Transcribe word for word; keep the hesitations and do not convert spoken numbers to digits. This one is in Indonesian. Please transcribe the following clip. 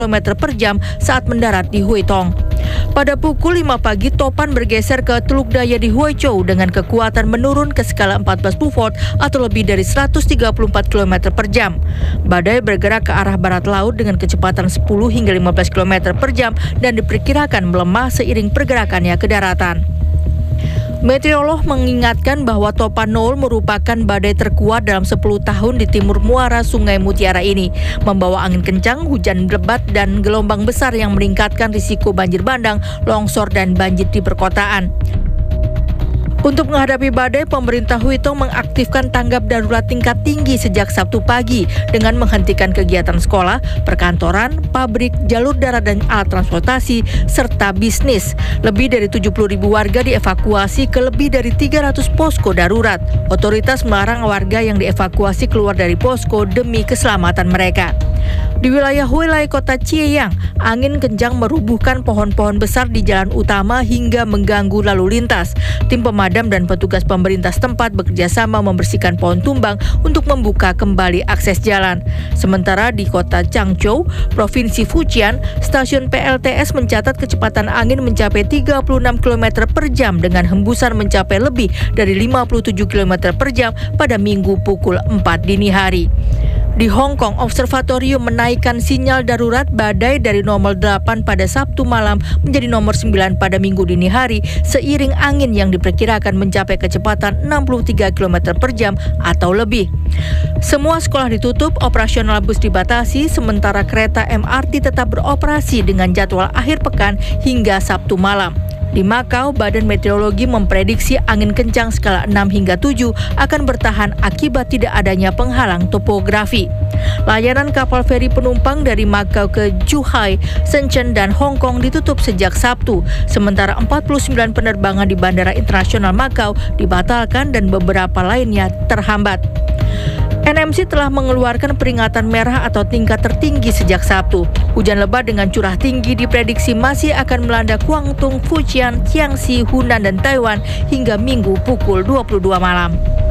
kilometer per jam saat mendarat di Huitong. Pada pukul lima pagi, topan bergeser ke Teluk Daya di Huizhou dengan kekuatan menurun ke skala empat belas Beaufort atau lebih dari seratus tiga puluh empat kilometer per jam. Badai bergerak ke arah barat laut dengan kecepatan sepuluh hingga lima belas kilometer per jam dan diperkirakan melemah seiring pergerakannya ke daratan. Meteorolog mengingatkan bahwa topan Noul merupakan badai terkuat dalam sepuluh tahun di timur muara Sungai Mutiara ini, membawa angin kencang, hujan lebat, dan gelombang besar yang meningkatkan risiko banjir bandang, longsor, dan banjir di perkotaan. Untuk menghadapi badai, pemerintah Huitong mengaktifkan tanggap darurat tingkat tinggi sejak Sabtu pagi dengan menghentikan kegiatan sekolah, perkantoran, pabrik, jalur darat dan alat transportasi, serta bisnis. Lebih dari tujuh puluh ribu warga dievakuasi ke lebih dari tiga ratus posko darurat. Otoritas melarang warga yang dievakuasi keluar dari posko demi keselamatan mereka. Di wilayah Huilai, kota Chieyang, angin kencang merubuhkan pohon-pohon besar di jalan utama hingga mengganggu lalu lintas. Tim pemadam dan petugas pemerintah setempat bekerjasama membersihkan pohon tumbang untuk membuka kembali akses jalan. Sementara di kota Changzhou, Provinsi Fujian, stasiun P L T S mencatat kecepatan angin mencapai tiga puluh enam kilometer per jam dengan hembusan mencapai lebih dari lima puluh tujuh kilometer per jam pada Minggu pukul empat dini hari. Di Hong Kong, observatorium menaikkan sinyal darurat badai dari nomor delapan pada Sabtu malam menjadi nomor sembilan pada Minggu dini hari seiring angin yang diperkirakan mencapai kecepatan enam puluh tiga kilometer per jam atau lebih. Semua sekolah ditutup, operasional bus dibatasi, sementara kereta M R T tetap beroperasi dengan jadwal akhir pekan hingga Sabtu malam. Di Makau, Badan Meteorologi memprediksi angin kencang skala enam hingga tujuh akan bertahan akibat tidak adanya penghalang topografi. Layanan kapal feri penumpang dari Makau ke Zhuhai, Shenzhen, dan Hong Kong ditutup sejak Sabtu, sementara empat puluh sembilan penerbangan di Bandara Internasional Makau dibatalkan dan beberapa lainnya terhambat. N M C telah mengeluarkan peringatan merah atau tingkat tertinggi sejak Sabtu. Hujan lebat dengan curah tinggi diprediksi masih akan melanda Guangdong, Fujian, Jiangxi, Hunan, dan Taiwan hingga Minggu pukul dua puluh dua malam.